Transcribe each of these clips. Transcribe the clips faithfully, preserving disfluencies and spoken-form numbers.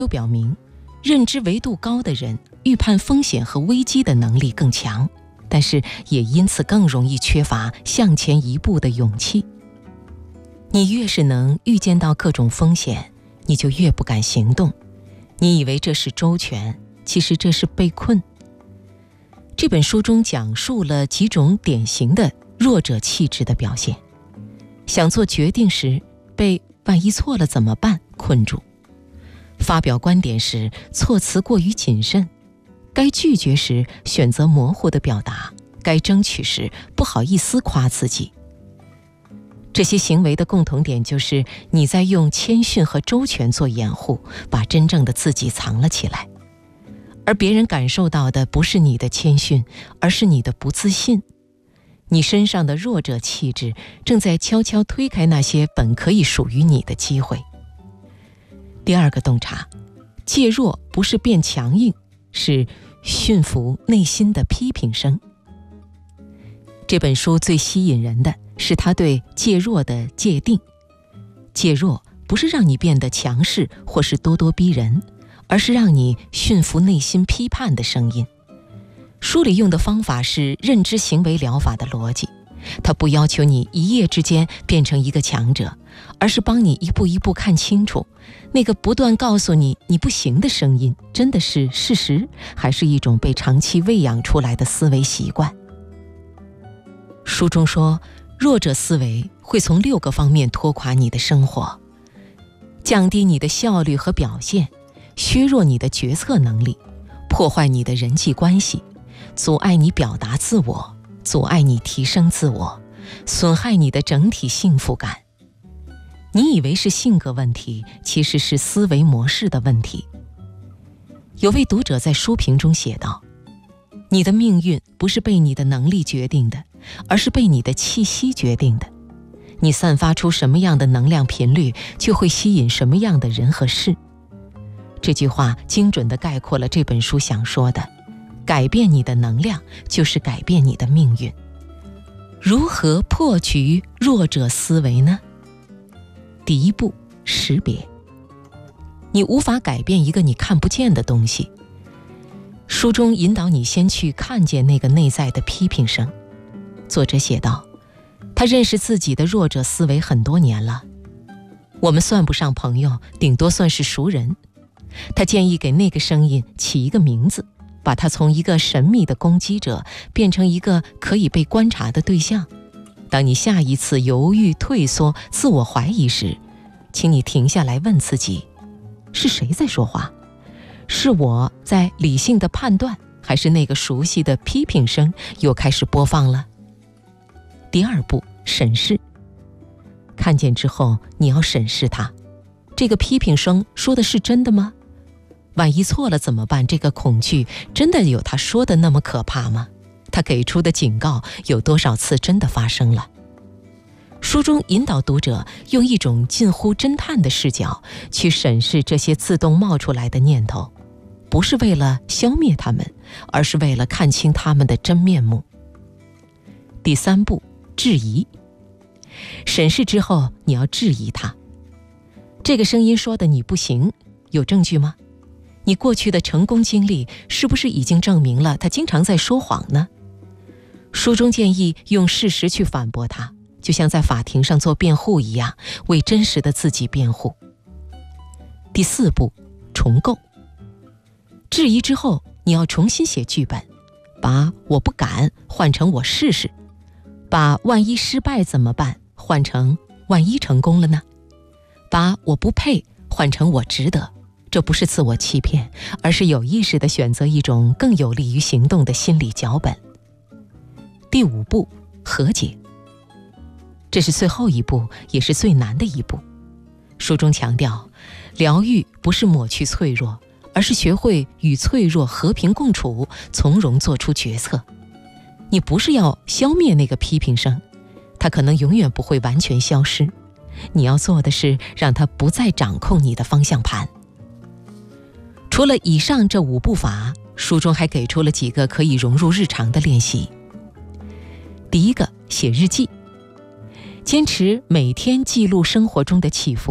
都表明，认知维度高的人预判风险和危机的能力更强，但是也因此更容易缺乏向前一步的勇气。你越是能预见到各种风险，你就越不敢行动。你以为这是周全，其实这是被困。这本书中讲述了几种典型的弱者气质的表现。想做决定时被万一错了怎么办困住，发表观点时措辞过于谨慎，该拒绝时选择模糊的表达，该争取时不好意思夸自己。这些行为的共同点就是你在用谦逊和周全做掩护，把真正的自己藏了起来，而别人感受到的不是你的谦逊，而是你的不自信。你身上的弱者气质正在悄悄推开那些本可以属于你的机会。第二个洞察，介弱不是变强硬，是驯服内心的批评声。这本书最吸引人的是他对介弱的界定。介弱不是让你变得强势或是咄咄逼人，而是让你驯服内心批判的声音。书里用的方法是认知行为疗法的逻辑，它不要求你一夜之间变成一个强者，而是帮你一步一步看清楚，那个不断告诉你你不行的声音，真的是事实，还是一种被长期喂养出来的思维习惯。书中说，弱者思维会从六个方面拖垮你的生活：降低你的效率和表现，削弱你的决策能力，破坏你的人际关系，阻碍你表达自我，阻碍你提升自我，损害你的整体幸福感。你以为是性格问题，其实是思维模式的问题。有位读者在书评中写道，你的命运不是被你的能力决定的，而是被你的气息决定的。你散发出什么样的能量频率，就会吸引什么样的人和事。这句话精准地概括了这本书想说的，改变你的能量就是改变你的命运。如何破局弱者思维呢？第一步，识别。你无法改变一个你看不见的东西。书中引导你先去看见那个内在的批评声。作者写道，他认识自己的弱者思维很多年了，我们算不上朋友，顶多算是熟人。他建议给那个声音起一个名字，把它从一个神秘的攻击者变成一个可以被观察的对象。当你下一次犹豫、退缩、自我怀疑时，请你停下来问自己，是谁在说话？是我在理性的判断，还是那个熟悉的批评声又开始播放了？第二步，审视。看见之后，你要审视它。这个批评声说的是真的吗？万一错了怎么办？这个恐惧真的有他说的那么可怕吗？他给出的警告有多少次真的发生了？书中引导读者用一种近乎侦探的视角去审视这些自动冒出来的念头，不是为了消灭它们，而是为了看清它们的真面目。第三步，质疑。审视之后，你要质疑它。这个声音说的你不行，有证据吗？你过去的成功经历是不是已经证明了他经常在说谎呢？书中建议用事实去反驳他，就像在法庭上做辩护一样，为真实的自己辩护。第四步，重构。质疑之后，你要重新写剧本，把我不敢换成我试试，把万一失败怎么办换成万一成功了呢？把我不配换成我值得。这不是自我欺骗，而是有意识地选择一种更有利于行动的心理脚本。第五步，和解。这是最后一步，也是最难的一步。书中强调，疗愈不是抹去脆弱，而是学会与脆弱和平共处，从容做出决策。你不是要消灭那个批评声，它可能永远不会完全消失。你要做的是让它不再掌控你的方向盘。除了以上这五步法，书中还给出了几个可以融入日常的练习。第一个，写日记。坚持每天记录生活中的起伏，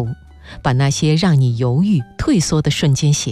把那些让你犹豫、退缩的瞬间写